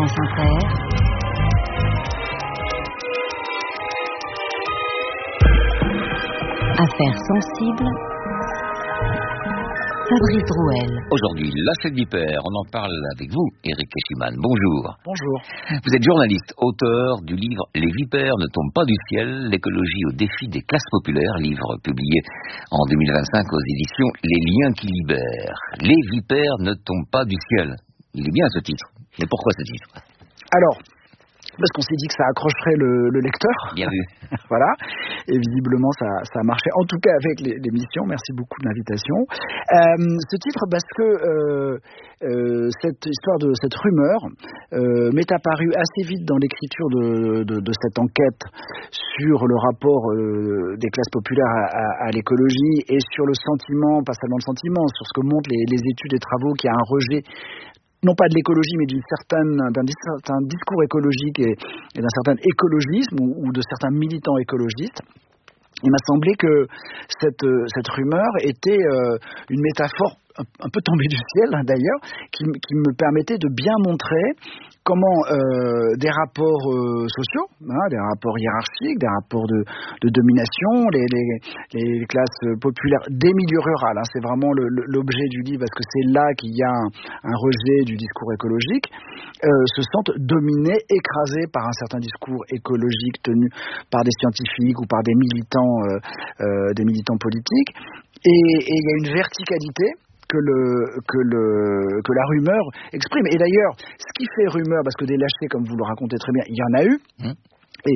France Inter. Affaires sensibles. Fabrice Drouel. Aujourd'hui, la fête vipère, on en parle avec vous, Éric Eschimann. Bonjour. Bonjour. Vous êtes journaliste, auteur du livre « Les vipères ne tombent pas du ciel, l'écologie au défi des classes populaires », livre publié en 2025 aux éditions Les Liens qui libèrent. Les vipères ne tombent pas du ciel. Il est bien ce titre. Mais pourquoi ce titre ? Alors, parce qu'on s'est dit que ça accrocherait le lecteur. Bien vu. Voilà. Et visiblement, ça a marché. En tout cas, avec l'émission. Merci beaucoup de l'invitation. Ce titre, parce que cette histoire de cette rumeur m'est apparue assez vite dans l'écriture de cette enquête sur le rapport des classes populaires à l'écologie et sur le sentiment, pas seulement le sentiment, sur ce que montrent les études et travaux, qu'il y a un rejet non pas de l'écologie, mais d'un certain discours écologique et d'un certain écologisme ou de certains militants écologistes. Il m'a semblé que cette rumeur était une métaphore un peu tombée du ciel, d'ailleurs, qui me permettait de bien montrer comment des rapports sociaux, des rapports hiérarchiques, des rapports de domination, les classes populaires des milieux ruraux, c'est vraiment l'objet du livre, parce que c'est là qu'il y a un rejet du discours écologique, se sentent dominés, écrasés par un certain discours écologique tenu par des scientifiques ou par des militants politiques, et il y a une verticalité que la rumeur exprime. Et d'ailleurs, ce qui fait rumeur, parce que des lâchetés, comme vous le racontez très bien, il y en a eu, et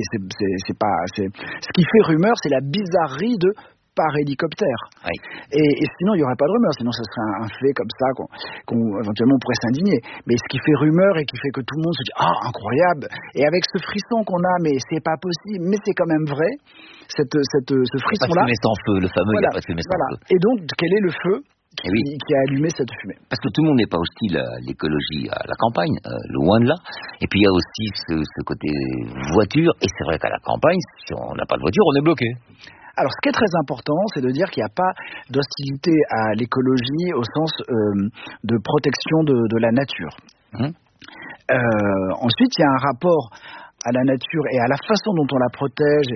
ce qui fait rumeur, c'est la bizarrerie de par hélicoptère. Oui. Et sinon, il n'y aurait pas de rumeur, sinon ce serait un fait comme ça qu'on éventuellement on pourrait s'indigner. Mais ce qui fait rumeur et qui fait que tout le monde se dit « Ah, incroyable !» Et avec ce frisson qu'on a, mais c'est pas possible, mais c'est quand même vrai, ce frisson-là... Pas fumée sans feu, le fameux, il n'y a pas de fumée sans feu. Et donc, quel est le feu qui a allumé cette fumée? Parce que tout le monde n'est pas hostile à l'écologie, à la campagne, loin de là. Et puis il y a aussi ce côté voiture, et c'est vrai qu'à la campagne, si on n'a pas de voiture, on est bloqué. Alors, ce qui est très important, c'est de dire qu'il n'y a pas d'hostilité à l'écologie au sens de protection de la nature. Ensuite, il y a un rapport à la nature et à la façon dont on la protège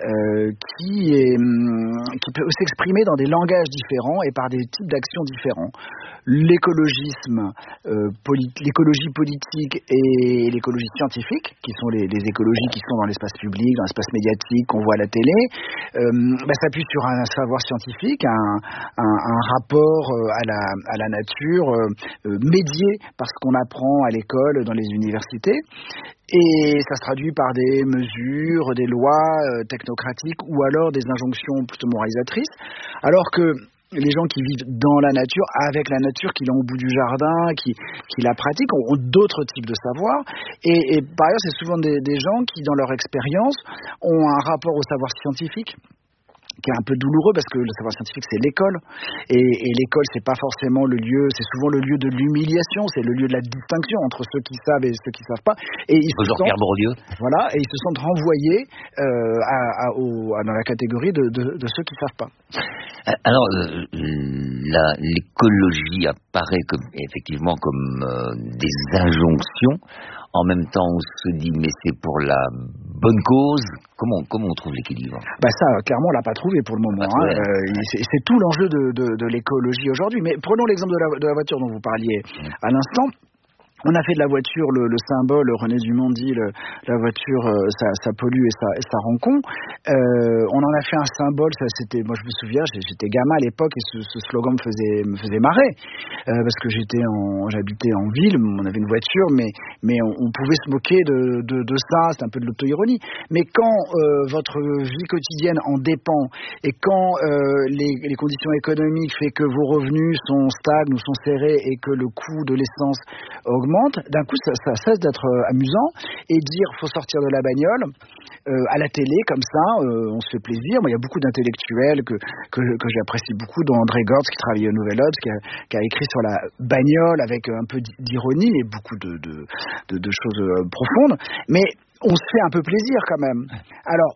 qui peut s'exprimer dans des langages différents et par des types d'actions différents. L'écologisme, l'écologie politique et l'écologie scientifique, qui sont les écologies qui sont dans l'espace public, dans l'espace médiatique, qu'on voit à la télé, s'appuie sur un savoir scientifique, un rapport à la nature médié par ce qu'on apprend à l'école, dans les universités. Et ça se traduit par des mesures, des lois technocratiques ou alors des injonctions plutôt moralisatrices. Alors que les gens qui vivent dans la nature, avec la nature, qui l'ont au bout du jardin, qui la pratiquent, ont d'autres types de savoirs. Et par ailleurs, c'est souvent des gens qui, dans leur expérience, ont un rapport au savoir scientifique qui est un peu douloureux, parce que le savoir scientifique, c'est l'école. Et l'école, c'est pas forcément le lieu, c'est souvent le lieu de l'humiliation, c'est le lieu de la distinction entre ceux qui savent et ceux qui savent pas. Et ils se sentent, voilà, et ils se sentent renvoyés dans la catégorie de ceux qui savent pas. Alors, l'écologie apparaît effectivement comme des injonctions. En même temps, on se dit, mais c'est pour la bonne cause. Comment on trouve l'équilibre ? Ça, clairement, on l'a pas trouvé pour le moment. C'est tout l'enjeu de l'écologie aujourd'hui. Mais prenons l'exemple de la voiture dont vous parliez à l'instant. On a fait de la voiture le symbole. René Dumont dit la voiture ça pollue et ça rend con. On en a fait un symbole. Moi je me souviens, j'étais gamin à l'époque et ce slogan me faisait marrer parce que j'habitais en ville, on avait une voiture, mais on pouvait se moquer de ça. C'était un peu de l'auto-ironie. Mais quand votre vie quotidienne en dépend et quand les conditions économiques fait que vos revenus stagnent ou sont serrés et que le coût de l'essence augmente, d'un coup ça cesse d'être amusant, et dire faut sortir de la bagnole à la télé comme ça, on se fait plaisir. Moi, il y a beaucoup d'intellectuels que j'apprécie beaucoup, dont André Gortz qui travaille au Nouvel Obs, qui a écrit sur la bagnole avec un peu d'ironie et beaucoup de choses profondes, mais on se fait un peu plaisir quand même. Alors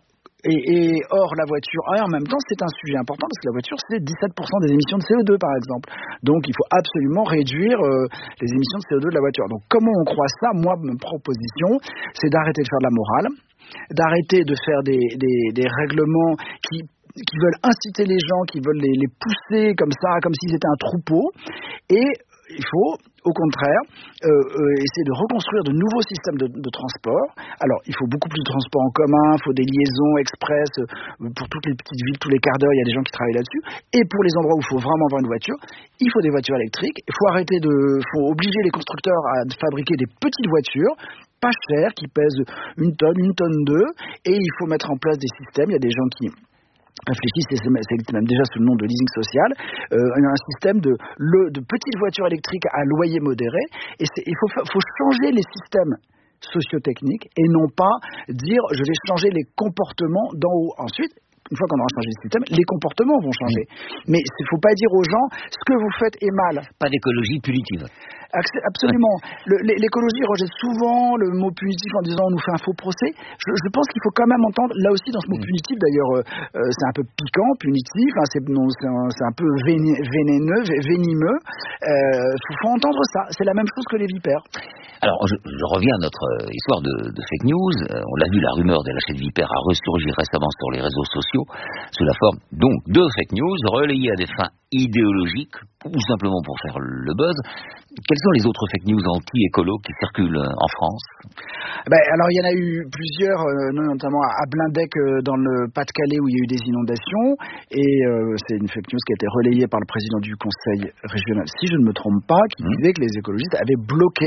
Et or, la voiture, en même temps, c'est un sujet important parce que la voiture, c'est 17% des émissions de CO2, par exemple. Donc, il faut absolument réduire les émissions de CO2 de la voiture. Donc, comment on croit ça? Moi, ma proposition, c'est d'arrêter de faire de la morale, d'arrêter de faire des règlements qui veulent inciter les gens, qui veulent les pousser comme ça, comme s'ils étaient un troupeau. Et il faut, au contraire, essayer de reconstruire de nouveaux systèmes de transport. Alors, il faut beaucoup plus de transport en commun, il faut des liaisons express pour toutes les petites villes, tous les quarts d'heure, il y a des gens qui travaillent là-dessus. Et pour les endroits où il faut vraiment avoir une voiture, il faut des voitures électriques. Il faut obliger les constructeurs à fabriquer des petites voitures pas chères, qui pèsent 1 tonne, 1,2 tonne, et il faut mettre en place des systèmes. Il y a des gens qui réfléchissent, et c'est même déjà sous le nom de leasing social, un système de petites voitures électriques à loyer modéré. Et il faut changer les systèmes sociotechniques et non pas dire je vais changer les comportements d'en haut. Ensuite, une fois qu'on aura changé le système, les comportements vont changer. Mais il ne faut pas dire aux gens ce que vous faites est mal. Pas d'écologie punitive. Absolument. L'écologie rejette souvent le mot punitif en disant on nous fait un faux procès. Je pense qu'il faut quand même entendre, là aussi dans ce mot punitif d'ailleurs, c'est un peu piquant, punitif, hein, c'est un peu vénéneux, venimeux. Faut entendre ça. C'est la même chose que les vipères. Alors, je reviens à notre histoire de fake news. On l'a vu, la rumeur des lâchers de vipères a ressurgi récemment sur les réseaux sociaux sous la forme donc de fake news relayées à des fins idéologiques ou simplement pour faire le buzz. Quelles sont les autres fake news anti-écolo qui circulent en France? Alors il y en a eu plusieurs, notamment à Blindec dans le Pas-de-Calais où il y a eu des inondations, et c'est une fake news qui a été relayée par le président du conseil régional, si je ne me trompe pas, qui disait que les écologistes avaient bloqué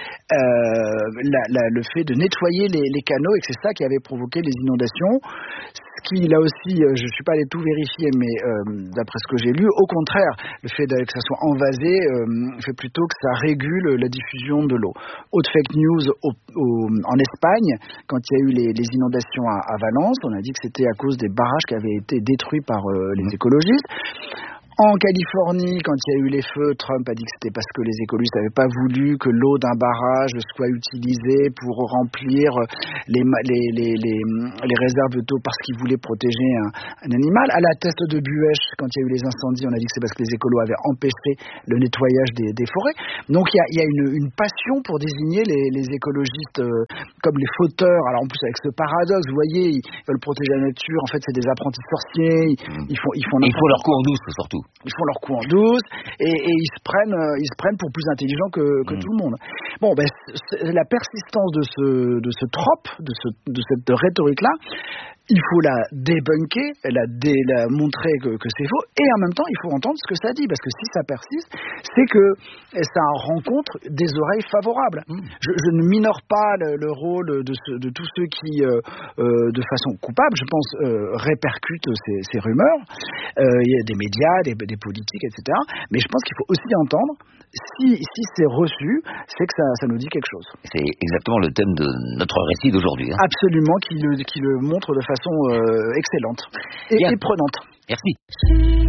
le fait de nettoyer les canaux et que c'est ça qui avait provoqué les inondations. Ce qui, là aussi, je ne suis pas allé tout vérifier, mais d'après ce que j'ai lu, au contraire, le fait que ça soit envasé fait plutôt que ça régule la diffusion de l'eau. Autre fake news en Espagne, quand il y a eu les inondations à Valence, on a dit que c'était à cause des barrages qui avaient été détruits par les écologistes. En Californie, quand il y a eu les feux, Trump a dit que c'était parce que les écologistes n'avaient pas voulu que l'eau d'un barrage soit utilisée pour remplir les réserves d'eau parce qu'ils voulaient protéger un animal. À la teste de Buèche, quand il y a eu les incendies, on a dit que c'est parce que les écolos avaient empêché le nettoyage des forêts. Donc il y a une passion pour désigner les écologistes comme les fauteurs. Alors en plus avec ce paradoxe, vous voyez, ils veulent protéger la nature. En fait, c'est des apprentis sorciers. Ils font leur coup en douce surtout. Ils font leur coup en douce et ils se prennent pour plus intelligents que tout le monde. Bon, la persistance de ce trope, de cette rhétorique-là, il faut la débunker, la montrer que c'est faux, et en même temps, il faut entendre ce que ça dit, parce que si ça persiste, c'est que ça rencontre des oreilles favorables. Je ne minore pas le rôle de tous ceux qui, de façon coupable, je pense, répercutent ces rumeurs. Il y a des médias, des politiques, etc. Mais je pense qu'il faut aussi entendre, si c'est reçu, c'est que ça nous dit quelque chose. C'est exactement le thème de notre récit d'aujourd'hui. Absolument, qui le montre de façon excellente et prenante. Merci.